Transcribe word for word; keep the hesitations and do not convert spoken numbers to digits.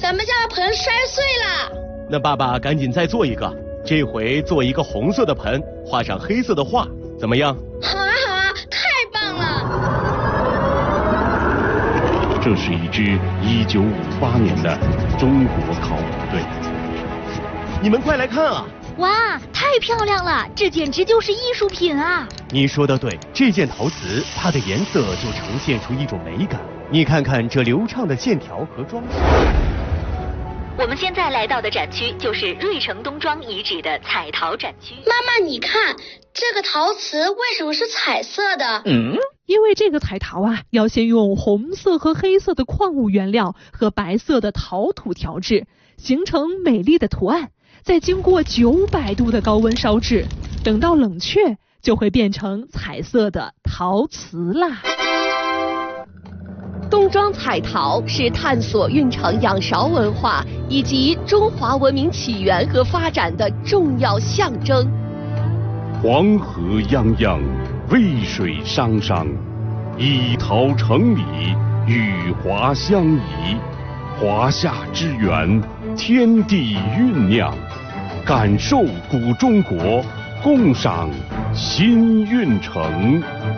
咱们家的盆摔碎了。 那爸爸赶紧再做一个，这回做一个红色的盆，画上黑色的画，怎么样？ 好啊好啊，太棒了！ 这是一支一九五八年的中国考古队。 你们快来看啊！ 哇，太漂亮了，这简直就是艺术品啊！ 你说的对，这件陶瓷，它的颜色就呈现出一种美感。你看看这流畅的线条和装饰。 我们现在来到的展区就是芮城东庄遗址的彩陶展区。 妈妈，你看这个陶瓷为什么是彩色的？ 嗯，因为这个彩陶啊，要先用红色和黑色的矿物原料和白色的陶土调制，形成美丽的图案，再经过九百度的高温烧制，等到冷却就会变成彩色的陶瓷啦。 东庄彩陶是探索运城仰韶文化以及中华文明起源和发展的重要象征。 黄河泱泱，渭水汤汤，以陶成礼，与华相宜。华夏之源，天地酝酿，感受古中国，共赏新运城。